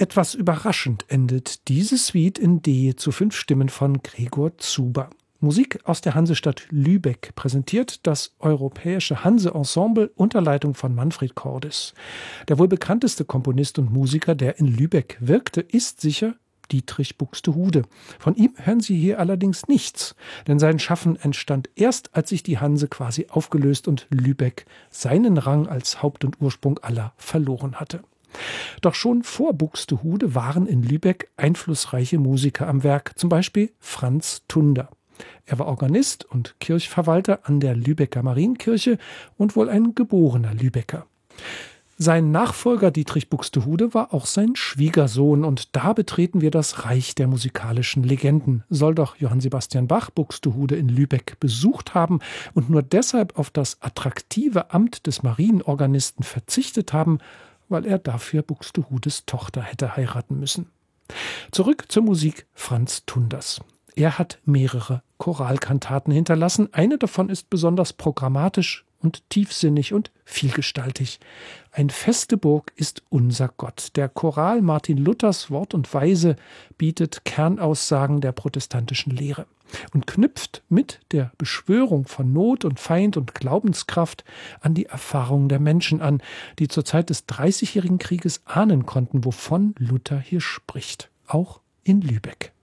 Etwas überraschend endet diese Suite in D zu 5 Stimmen von Gregor Zuber. Musik aus der Hansestadt Lübeck präsentiert das Europäische Hanse-Ensemble unter Leitung von Manfred Cordes. Der wohl bekannteste Komponist und Musiker, der in Lübeck wirkte, ist sicher Dietrich Buxtehude. Von ihm hören Sie hier allerdings nichts, denn sein Schaffen entstand erst, als sich die Hanse quasi aufgelöst und Lübeck seinen Rang als Haupt und Ursprung aller verloren hatte. Doch schon vor Buxtehude waren in Lübeck einflussreiche Musiker am Werk, zum Beispiel Franz Tunder. Er war Organist und Kirchverwalter an der Lübecker Marienkirche und wohl ein geborener Lübecker. Sein Nachfolger Dietrich Buxtehude war auch sein Schwiegersohn und da betreten wir das Reich der musikalischen Legenden. Soll doch Johann Sebastian Bach Buxtehude in Lübeck besucht haben und nur deshalb auf das attraktive Amt des Marienorganisten verzichtet haben, weil er dafür Buxtehudes Tochter hätte heiraten müssen. Zurück zur Musik Franz Tunders. Er hat mehrere Choralkantaten hinterlassen. Eine davon ist besonders programmatisch und tiefsinnig und vielgestaltig. Ein feste Burg ist unser Gott. Der Choral Martin Luthers Wort und Weise bietet Kernaussagen der protestantischen Lehre und knüpft mit der Beschwörung von Not und Feind und Glaubenskraft an die Erfahrungen der Menschen an, die zur Zeit des Dreißigjährigen Krieges ahnen konnten, wovon Luther hier spricht. Auch in Lübeck.